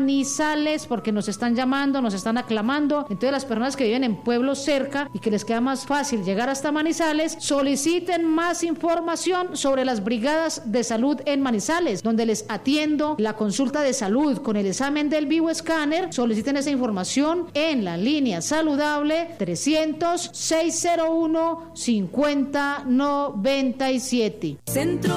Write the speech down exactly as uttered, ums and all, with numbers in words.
Manizales, porque nos están llamando, nos están aclamando. Entonces las personas que viven en pueblos cerca y que les queda más fácil llegar hasta Manizales, soliciten más información sobre las brigadas de salud en Manizales, donde les atiendo la consulta de salud con el examen del bioescáner. Soliciten esa información en la línea saludable trescientos, seiscientos uno, cincuenta noventa y siete. Centro